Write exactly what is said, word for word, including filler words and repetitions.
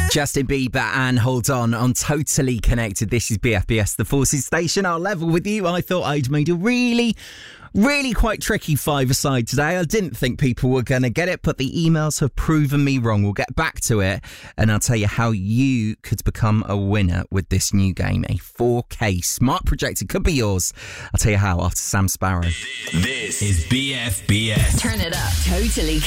Justin Bieber and Hold On on Totally Connected. This is B F B S, the Forces Station. I'll level with you. I thought I'd made a really, really quite tricky five-a-side today. I didn't think people were going to get it, but the emails have proven me wrong. We'll get back to it, and I'll tell you how you could become a winner with this new game. A four K smart projector could be yours. I'll tell you how after Sam Sparrow. This is B F B S. Turn it up. Totally